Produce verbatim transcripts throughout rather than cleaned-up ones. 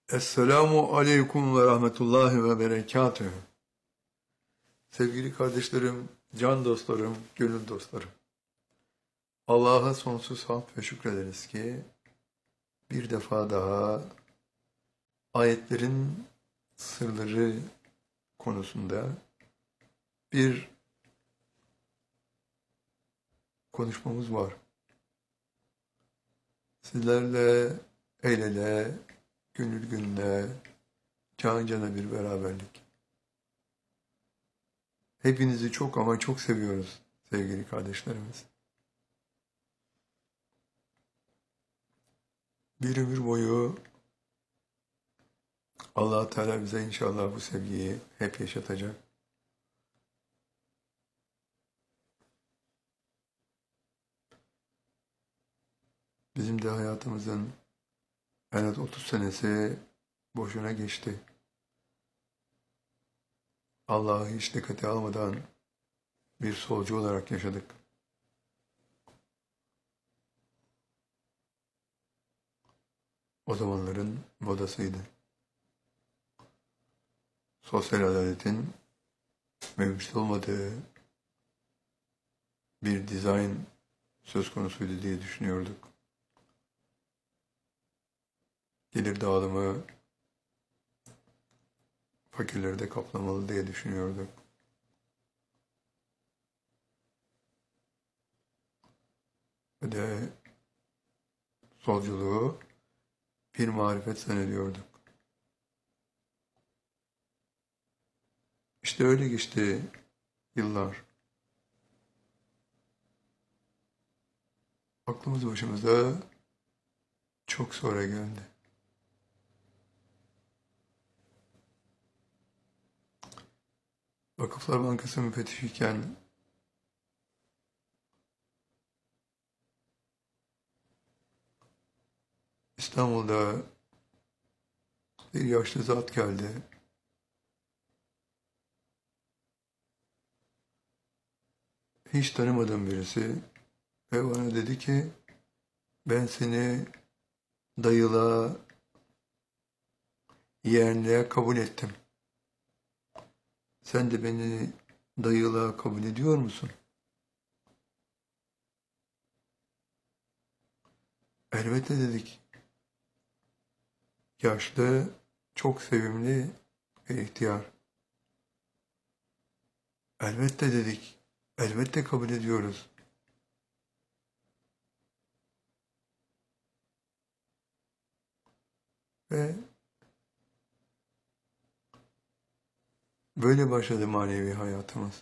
Esselamu aleyküm ve rahmetullahi ve berekatühü. Sevgili kardeşlerim, can dostlarım, gönül dostlarım. Allah'a sonsuz hamd ve şükrederiz ki bir defa daha ayetlerin sırları konusunda bir konuşmamız var. Sizlerle el ele, gönül gönüle, can cana bir beraberlik. Hepinizi çok ama çok seviyoruz sevgili kardeşlerimiz. Bir ömür boyu Allah Teala bize inşallah bu sevgiyi hep yaşatacak. Bizim de hayatımızın en az otuz senesi boşuna geçti. Allah'ı hiç dikkate almadan bir solcu olarak yaşadık. O zamanların modasıydı. Sosyal adaletin mevcut olmadığı bir dizayn söz konusuydu diye düşünüyorduk. Gelir dağılımı fakirleri de kaplamalı diye düşünüyorduk. Ve de solculuğu bir marifet zannediyorduk. İşte öyle geçti yıllar. Aklımız başımıza çok sonra geldi. Vakıflar Bankası müfettişiyken İstanbul'da bir yaşlı zat geldi. Hiç tanımadığım birisi ve bana dedi ki ben seni dayılığa, yeğenliğe kabul ettim. Sen de beni dayılığa kabul ediyor musun? Elbette dedik. Yaşlı, çok sevimli ve ihtiyar. Elbette dedik. Elbette kabul ediyoruz. Ve böyle başladı manevi hayatımız.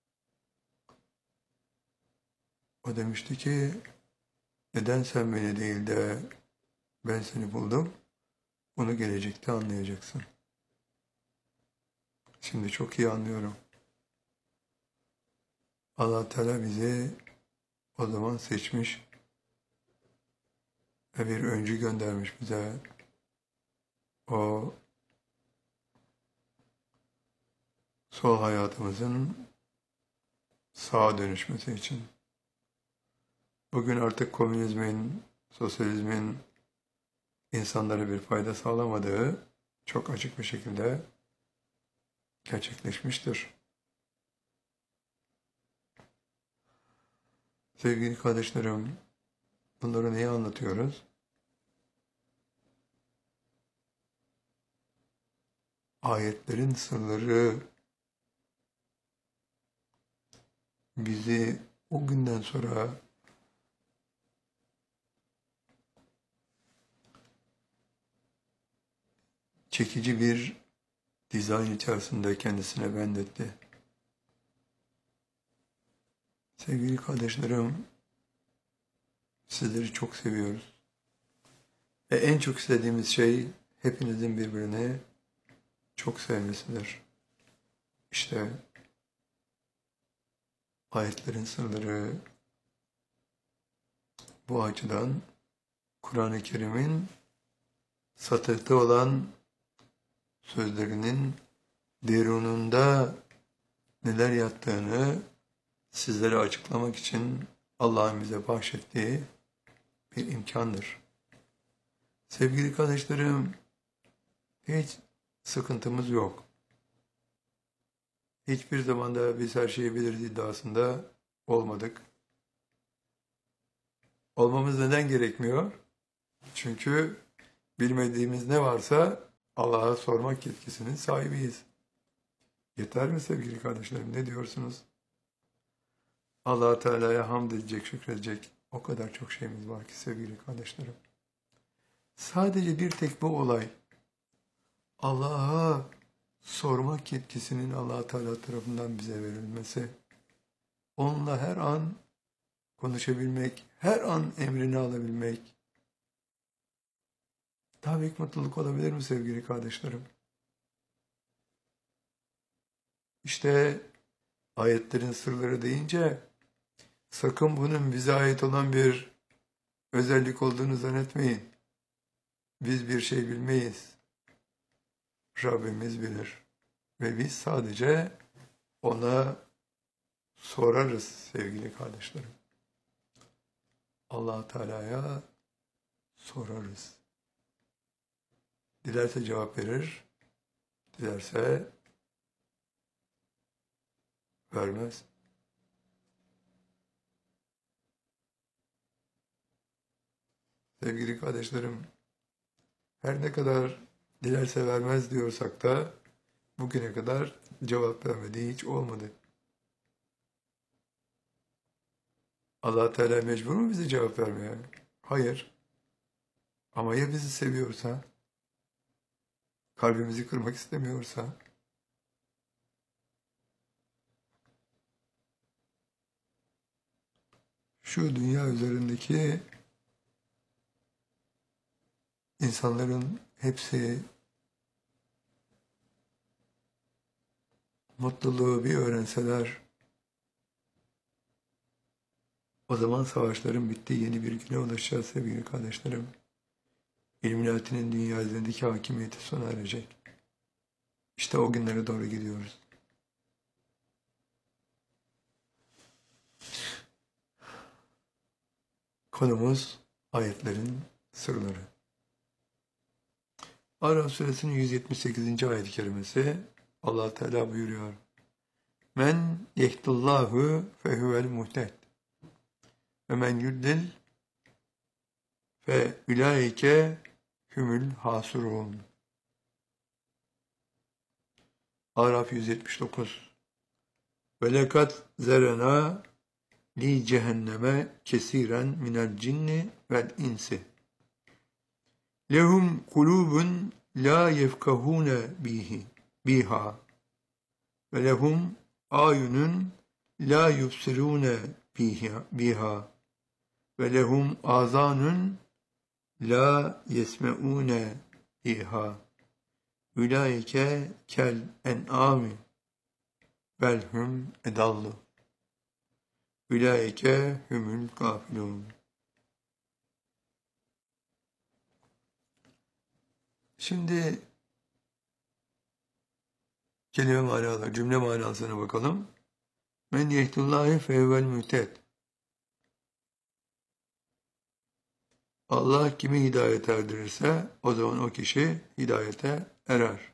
O demişti ki, neden sen beni değil de ben seni buldum, bunu gelecekte anlayacaksın. Şimdi çok iyi anlıyorum. Allah Teala bizi o zaman seçmiş ve bir öncü göndermiş bize. O sol hayatımızın sağa dönüşmesi için. Bugün artık komünizmin, sosyalizmin insanlara bir fayda sağlamadığı çok açık bir şekilde gerçekleşmiştir. Sevgili kardeşlerim, bunları niye anlatıyoruz? Ayetlerin sırları bizi o günden sonra çekici bir dizayn içerisinde kendisine bendetti. Sevgili kardeşlerim, sizleri çok seviyoruz. Ve en çok istediğimiz şey hepinizin birbirini çok sevmesidir. İşte ayetlerin sırları bu açıdan Kur'an-ı Kerim'in satırda olan sözlerinin derununda neler yattığını sizlere açıklamak için Allah'ın bize bahşettiği bir imkandır. Sevgili kardeşlerim, Hiç sıkıntımız yok. Hiçbir zaman da biz her şeyi biliriz iddiasında olmadık. Olmamız neden gerekmiyor? Çünkü bilmediğimiz ne varsa Allah'a sormak yetkisinin sahibiyiz. Yeter mi sevgili kardeşlerim? Ne diyorsunuz? Allah Teala'ya hamd edecek, şükredecek o kadar çok şeyimiz var ki sevgili kardeşlerim. Sadece bir tek bu olay Allah'a sormak yetkisinin Allah Teala tarafından bize verilmesi, onunla her an konuşabilmek, her an emrini alabilmek daha büyük mutluluk olabilir mi sevgili kardeşlerim? İşte ayetlerin sırları deyince sakın bunun bize ait olan bir özellik olduğunu zannetmeyin. Biz bir şey bilmeyiz. Rabbimiz bilir. Ve biz sadece ona sorarız sevgili kardeşlerim. Allah Teala'ya sorarız. Dilerse cevap verir, dilerse vermez. Sevgili kardeşlerim, her ne kadar dilerse vermez diyorsak da bugüne kadar cevap vermediği hiç olmadı. Allah Teala mecbur mu bize cevap vermeye? Hayır. Ama ya bizi seviyorsa, kalbimizi kırmak istemiyorsa, şu dünya üzerindeki insanların hepsi mutluluğu bir öğrenseler, o zaman savaşların bittiği yeni bir güne ulaşacağız sevgili kardeşlerim. İlluminati'nin dünya üzerindeki hakimiyeti sona erecek. İşte o günlere doğru gidiyoruz. Konumuz ayetlerin sırları. Araf suresinin yüz yetmiş sekizinci ayet-i kerimesi Allah Teala buyuruyor. Men yehdullahu fehuvel muhted ve men yuddil fe ulaike humul hasurun. Araf yüz yetmiş dokuz. Ve lekat zerena li cehenneme kesiren minel cinni vel insi. Lehum kulubun la yefkahune bihi biha ve lehum ayunun la yubsirune biha, biha ve lehum azanun la yesmeune biha. Ulaike kel en'ami belhum edallu. Ulaike humul gafilun. Şimdi kelime manaları, cümle manasına bakalım. Men yehdullahi fehvel mühted. Allah kimi hidayet erdirirse o zaman o kişi hidayete erer.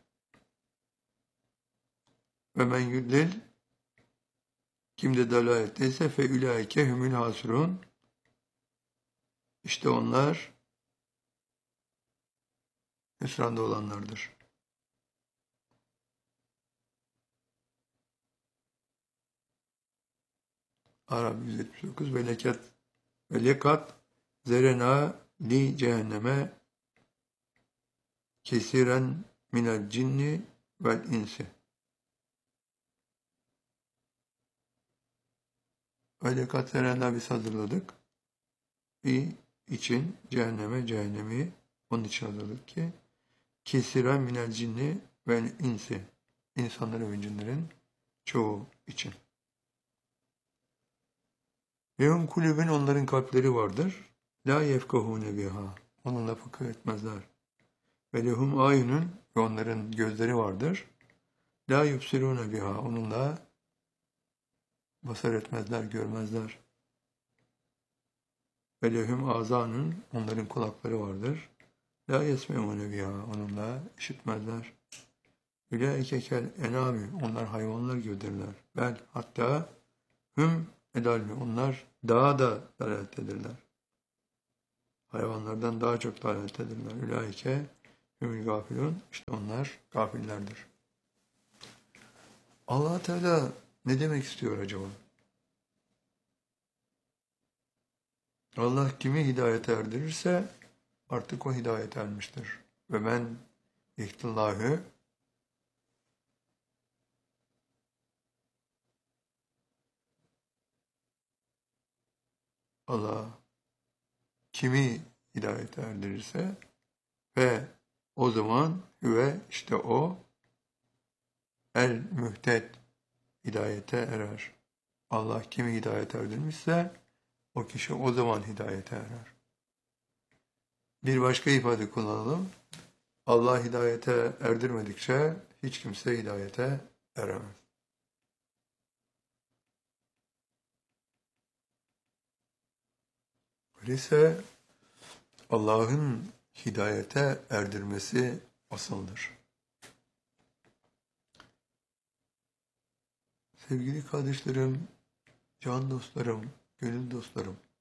Ve men yudlil, kimde dalaletteyse fe ulaike humul hasirun. İşte onlar hüsranda olanlardır. Arap yüz yetmiş dokuz ve lekat ve lekat zerena li cehenneme kesiren minel cinni vel insi. Ve lekat zerena biz hazırladık. Bir için cehenneme cehennemi onun için hazırladık ki kesiren minel cinni vel insi. İnsanların ve cinlerin çoğu için. Lehum kulübün onların kalpleri vardır. La yefkahune biha. Onunla fıkıh etmezler. Ve lehum ayunun ve onların gözleri vardır. La yubsirune biha. Onunla basar etmezler, görmezler. Ve lehum azanun. Onların kulakları vardır. La yesme'une biha, onunla işitmezler. Ülaike kel enami, onlar hayvanlar gibidirler. Bel hatta hüm edalli, onlar daha da dalalettedirler. Hayvanlardan daha çok dalalettedirler. Ülaike hümül gafilun, işte onlar gafillerdir. Allah Teala ne demek istiyor acaba? Allah kimi hidayete erdirirse artık o hidayete ermiştir. Ve men ihtillahu Allah kimi hidayete erdirirse ve o zaman ve işte o el mühtet hidayete erer. Allah kimi hidayete erdirmişse o kişi o zaman hidayete erer. Bir başka ifade kullanalım. Allah hidayete erdirmedikçe hiç kimse hidayete eremez. Öyleyse Allah'ın hidayete erdirmesi asıldır. Sevgili kardeşlerim, can dostlarım, gönül dostlarım,